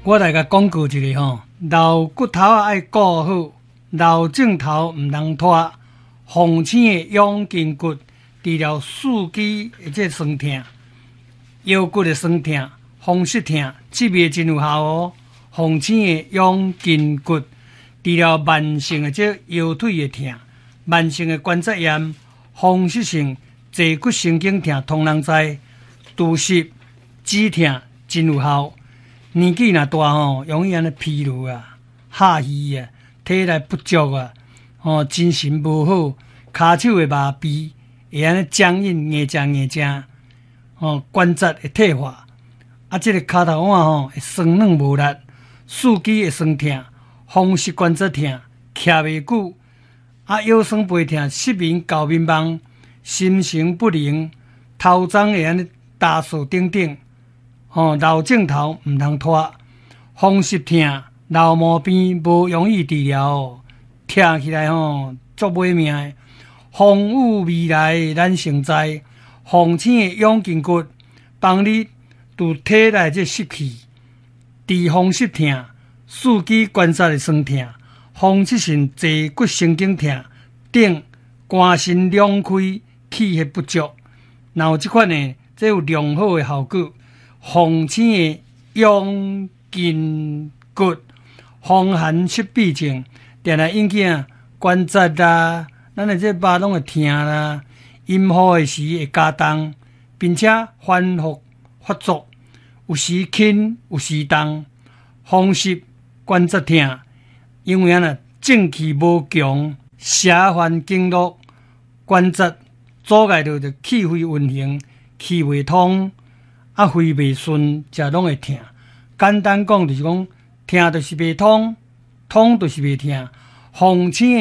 我来甲讲告一个吼，老骨头啊爱顾好，老镜头毋通拖。风醒的养筋骨，治疗四肢的这酸痛、腰骨的酸痛、风湿痛，这味真有效哦。风醒的养筋骨，治疗慢性的这腰腿的痛、慢性的关节炎、风湿性坐骨神经痛，通人知。除湿止痛真有效。年纪若大吼，容易安尼疲劳啊、下虚啊、体力不足啊，精神无好，骹手会麻痹，会安尼僵硬、硬正，关节会退化，这个骹头腕会酸软无力，四肢会酸痛，风湿关节痛，徛袂久，腰酸背痛，失眠、搞眠梦，心神不宁，头鬃会安尼打扫等等。老镜头毋通拖，风湿痛、老毛病无容易治疗，听起来足买命的。风雨未来咱成知，风醒的养筋骨，帮你除体内这湿气，治风湿痛、四肢关节的酸痛、风湿性坐骨神经痛等肝肾两开、气血不足，若有这款呢，这有良好的效果。风醒的养筋骨，风寒湿痹症，定来引起关节啦，咱的这肉拢会痛啦，阴雨的时会加重，并且反复发作，有时轻，有时重，风湿关节痛，因为正气无强，邪烦经络，关节阻碍到气血运行，气未通。肺袂顺，这拢会痛。简单讲就是讲，痛就是袂通，通就是袂痛。风醒